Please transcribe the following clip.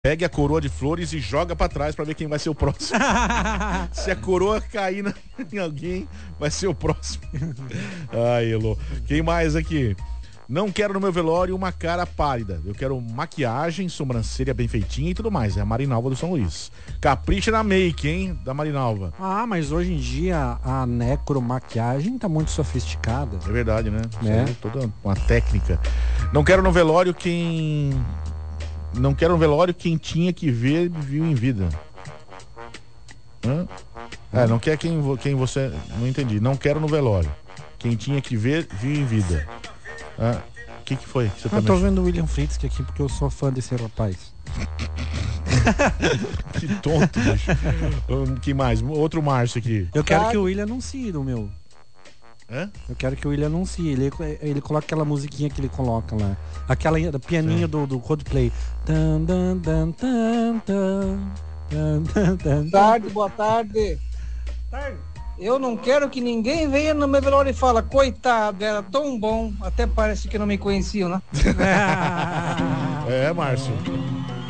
Pegue a coroa de flores e joga pra trás pra ver quem vai ser o próximo. Se a coroa cair em alguém, vai ser o próximo. Ai, Elô. Quem mais aqui? Não quero no meu velório uma cara pálida. Eu quero maquiagem, sobrancelha bem feitinha e tudo mais. É a Marinalva do São Luís. Capricha na make, hein? Da Marinalva. Ah, mas hoje em dia a necromaquiagem tá muito sofisticada. É verdade, né? É. Isso aí é toda uma técnica. Não quero no velório quem tinha que ver viu em vida. Hã? Não quer quem você... Não entendi. Não quero no velório. Quem tinha que ver viu em vida. O que foi? Você Eu tô vendo o William Fritzky aqui porque eu sou fã desse rapaz. Que tonto, bicho. Que mais? Outro Márcio aqui. Eu quero que o William anuncie do meu. Eu quero que o William anuncie. Ele coloca aquela musiquinha que ele coloca lá. Aquela pianinho do Coldplay. Boa tarde. Eu não quero que ninguém venha no meu velório e fala, coitado, era tão bom. Até parece que não me conheciam, né? Márcio.